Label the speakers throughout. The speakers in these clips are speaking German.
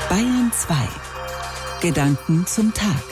Speaker 1: Bayern 2. Gedanken zum Tag.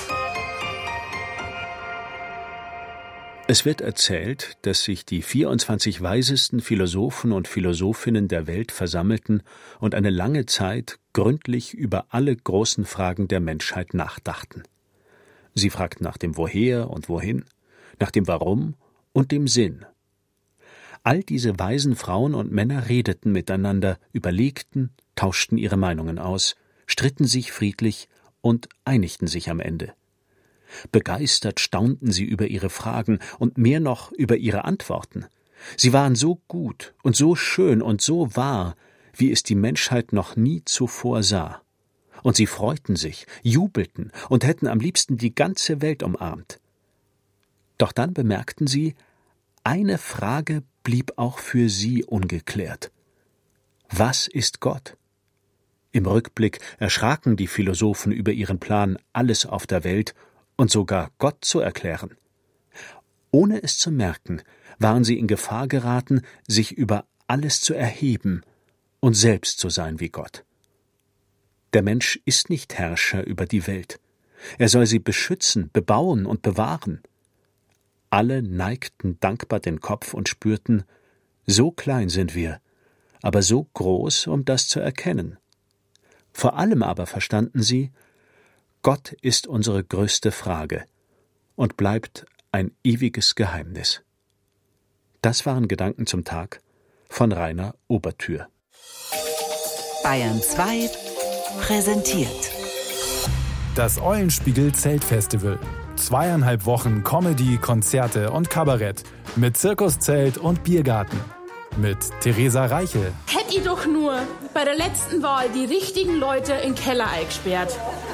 Speaker 2: Es wird erzählt, dass sich die 24 weisesten Philosophen und Philosophinnen der Welt versammelten und eine lange Zeit gründlich über alle großen Fragen der Menschheit nachdachten. Sie fragten nach dem Woher und Wohin, nach dem Warum und dem Sinn. All diese weisen Frauen und Männer redeten miteinander, überlegten, tauschten ihre Meinungen aus, stritten sich friedlich und einigten sich am Ende. Begeistert staunten sie über ihre Fragen und mehr noch über ihre Antworten. Sie waren so gut und so schön und so wahr, wie es die Menschheit noch nie zuvor sah. Und sie freuten sich, jubelten und hätten am liebsten die ganze Welt umarmt. Doch dann bemerkten sie, eine Frage blieb auch für sie ungeklärt. Was ist Gott? Im Rückblick erschraken die Philosophen über ihren Plan, alles auf der Welt und sogar Gott zu erklären. Ohne es zu merken, waren sie in Gefahr geraten, sich über alles zu erheben und selbst zu sein wie Gott. Der Mensch ist nicht Herrscher über die Welt. Er soll sie beschützen, bebauen und bewahren. Alle neigten dankbar den Kopf und spürten, so klein sind wir, aber so groß, um das zu erkennen. Vor allem aber verstanden sie, Gott ist unsere größte Frage und bleibt ein ewiges Geheimnis. Das waren Gedanken zum Tag von Rainer Obertür.
Speaker 1: Bayern 2 präsentiert
Speaker 3: Das Eulenspiegel Zeltfestival. 2,5 Wochen Comedy, Konzerte und Kabarett mit Zirkuszelt und Biergarten. Mit Theresa Reichel.
Speaker 4: Hätt ihr doch nur bei der letzten Wahl die richtigen Leute in den Keller eingesperrt.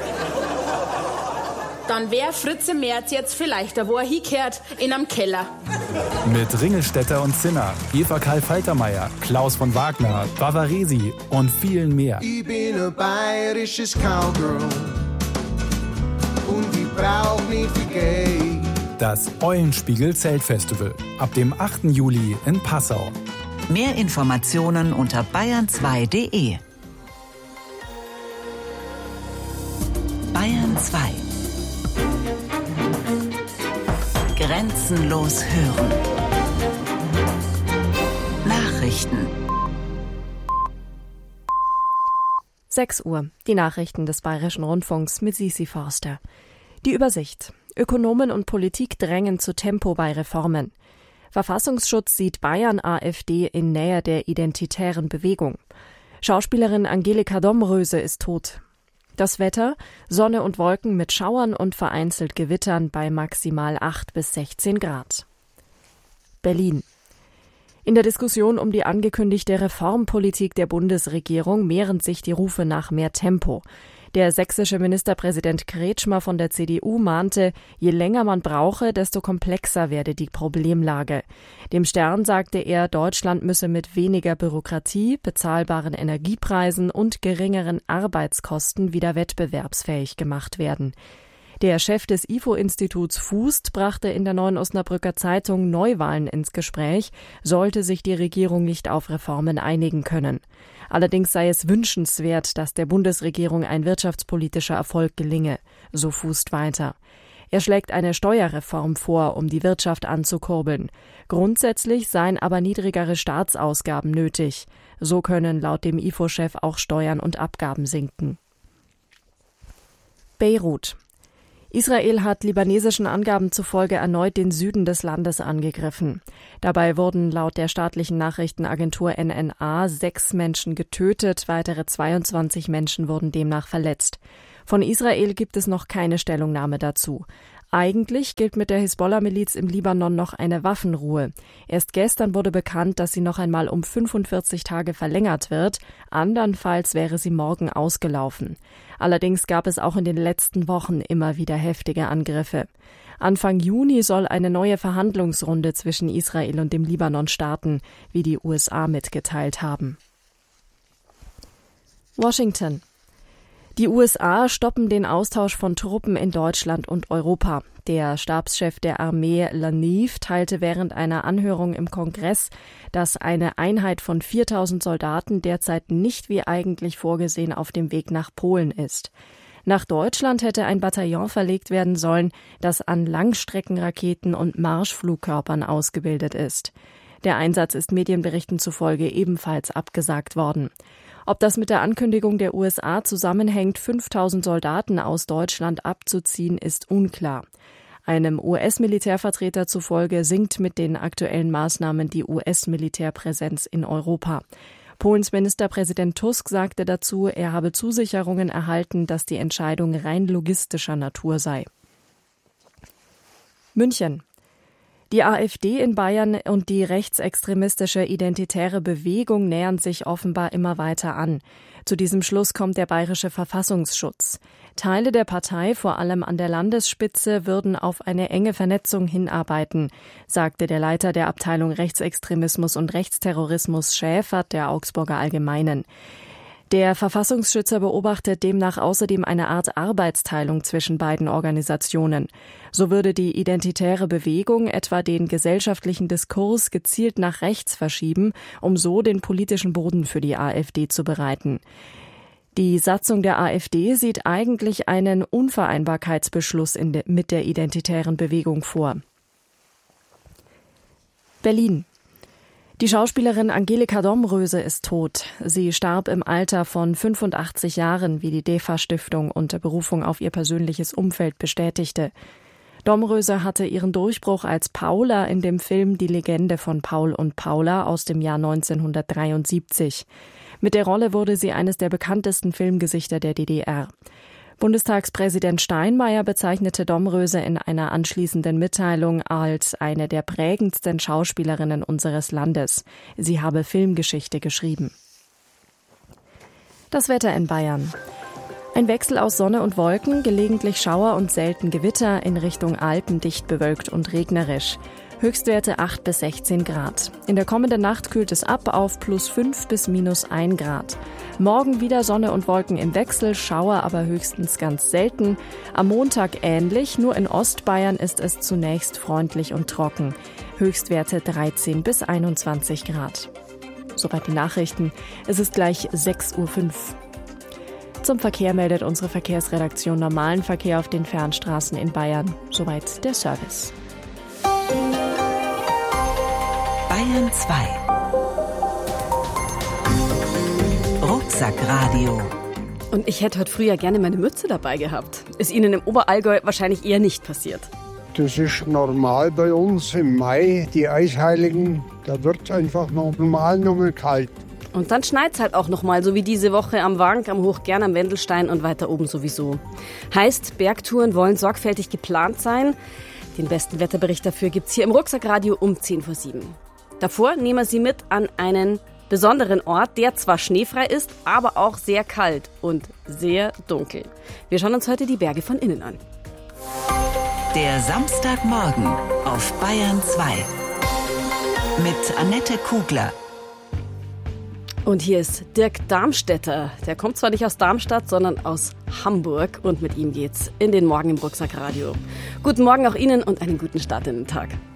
Speaker 4: Dann wär Fritze Merz jetzt vielleicht da, wo er hingehört, in einem Keller.
Speaker 3: Mit Ringelstetter und Zinner, Eva Karl Faltermeier, Klaus von Wagner, Bavaresi und vielen mehr.
Speaker 5: Ich bin ein bayerisches Cowgirl und ich brauch nicht viel Geld.
Speaker 3: Das Eulenspiegel Zeltfestival. Ab dem 8. Juli in Passau.
Speaker 1: Mehr Informationen unter bayern2.de. Bayern 2. Grenzenlos hören. Nachrichten.
Speaker 6: 6 Uhr. Die Nachrichten des Bayerischen Rundfunks mit Sisi Forster. Die Übersicht. Ökonomen und Politik drängen zu Tempo bei Reformen. Verfassungsschutz sieht Bayern-AfD in Nähe der identitären Bewegung. Schauspielerin Angelika Domröse ist tot. Das Wetter: Sonne und Wolken mit Schauern und vereinzelt Gewittern bei maximal 8 bis 16 Grad. Berlin. In der Diskussion um die angekündigte Reformpolitik der Bundesregierung mehren sich die Rufe nach mehr Tempo. Der sächsische Ministerpräsident Kretschmer von der CDU mahnte, je länger man brauche, desto komplexer werde die Problemlage. Dem Stern sagte er, Deutschland müsse mit weniger Bürokratie, bezahlbaren Energiepreisen und geringeren Arbeitskosten wieder wettbewerbsfähig gemacht werden. Der Chef des IFO-Instituts Fußt brachte in der Neuen Osnabrücker Zeitung Neuwahlen ins Gespräch, sollte sich die Regierung nicht auf Reformen einigen können. Allerdings sei es wünschenswert, dass der Bundesregierung ein wirtschaftspolitischer Erfolg gelinge, so Fußt weiter. Er schlägt eine Steuerreform vor, um die Wirtschaft anzukurbeln. Grundsätzlich seien aber niedrigere Staatsausgaben nötig. So können laut dem IFO-Chef auch Steuern und Abgaben sinken. Beirut. Israel hat libanesischen Angaben zufolge erneut den Süden des Landes angegriffen. Dabei wurden laut der staatlichen Nachrichtenagentur NNA 6 Menschen getötet, weitere 22 Menschen wurden demnach verletzt. Von Israel gibt es noch keine Stellungnahme dazu. Eigentlich gilt mit der Hisbollah-Miliz im Libanon noch eine Waffenruhe. Erst gestern wurde bekannt, dass sie noch einmal um 45 Tage verlängert wird. Andernfalls wäre sie morgen ausgelaufen. Allerdings gab es auch in den letzten Wochen immer wieder heftige Angriffe. Anfang Juni soll eine neue Verhandlungsrunde zwischen Israel und dem Libanon starten, wie die USA mitgeteilt haben. Washington. Die USA stoppen den Austausch von Truppen in Deutschland und Europa. Der Stabschef der Armee Laniv teilte während einer Anhörung im Kongress, dass eine Einheit von 4.000 Soldaten derzeit nicht wie eigentlich vorgesehen auf dem Weg nach Polen ist. Nach Deutschland hätte ein Bataillon verlegt werden sollen, das an Langstreckenraketen und Marschflugkörpern ausgebildet ist. Der Einsatz ist Medienberichten zufolge ebenfalls abgesagt worden. Ob das mit der Ankündigung der USA zusammenhängt, 5.000 Soldaten aus Deutschland abzuziehen, ist unklar. Einem US-Militärvertreter zufolge sinkt mit den aktuellen Maßnahmen die US-Militärpräsenz in Europa. Polens Ministerpräsident Tusk sagte dazu, er habe Zusicherungen erhalten, dass die Entscheidung rein logistischer Natur sei. München. Die AfD in Bayern und die rechtsextremistische Identitäre Bewegung nähern sich offenbar immer weiter an. Zu diesem Schluss kommt der Bayerische Verfassungsschutz. Teile der Partei, vor allem an der Landesspitze, würden auf eine enge Vernetzung hinarbeiten, sagte der Leiter der Abteilung Rechtsextremismus und Rechtsterrorismus Schäfert der Augsburger Allgemeinen. Der Verfassungsschützer beobachtet demnach außerdem eine Art Arbeitsteilung zwischen beiden Organisationen. So würde die identitäre Bewegung etwa den gesellschaftlichen Diskurs gezielt nach rechts verschieben, um so den politischen Boden für die AfD zu bereiten. Die Satzung der AfD sieht eigentlich einen Unvereinbarkeitsbeschluss mit der identitären Bewegung vor. Berlin. Die Schauspielerin Angelika Domröse ist tot. Sie starb im Alter von 85 Jahren, wie die DEFA-Stiftung unter Berufung auf ihr persönliches Umfeld bestätigte. Domröse hatte ihren Durchbruch als Paula in dem Film Die Legende von Paul und Paula aus dem Jahr 1973. Mit der Rolle wurde sie eines der bekanntesten Filmgesichter der DDR. Bundestagspräsident Steinmeier bezeichnete Domröse in einer anschließenden Mitteilung als eine der prägendsten Schauspielerinnen unseres Landes. Sie habe Filmgeschichte geschrieben. Das Wetter in Bayern. Ein Wechsel aus Sonne und Wolken, gelegentlich Schauer und selten Gewitter, in Richtung Alpen dicht bewölkt und regnerisch. Höchstwerte 8 bis 16 Grad. In der kommenden Nacht kühlt es ab auf +5 bis -1 Grad. Morgen wieder Sonne und Wolken im Wechsel, Schauer aber höchstens ganz selten. Am Montag ähnlich, nur in Ostbayern ist es zunächst freundlich und trocken. Höchstwerte 13 bis 21 Grad. Soweit die Nachrichten. Es ist gleich 6:05 Uhr. Zum Verkehr meldet unsere Verkehrsredaktion normalen Verkehr auf den Fernstraßen in Bayern. Soweit der Service.
Speaker 1: Bayern 2. Rucksackradio.
Speaker 7: Und ich hätte heute früher gerne meine Mütze dabei gehabt. Ist Ihnen im Oberallgäu wahrscheinlich eher nicht passiert.
Speaker 8: Das ist normal bei uns im Mai, die Eisheiligen. Da wird es einfach normal nur mal kalt.
Speaker 7: Und dann schneit's halt auch nochmal, so wie diese Woche am Wank, am Hochgern, am Wendelstein und weiter oben sowieso. Heißt, Bergtouren wollen sorgfältig geplant sein. Den besten Wetterbericht dafür gibt's hier im Rucksackradio um 7:10. Davor nehmen wir Sie mit an einen besonderen Ort, der zwar schneefrei ist, aber auch sehr kalt und sehr dunkel. Wir schauen uns heute die Berge von innen an.
Speaker 1: Der Samstagmorgen auf Bayern 2 mit Annette Kugler.
Speaker 7: Und hier ist Dirk Darmstädter. Der kommt zwar nicht aus Darmstadt, sondern aus Hamburg. Und mit ihm geht's in den Morgen im Rucksackradio. Guten Morgen auch Ihnen und einen guten Start in den Tag.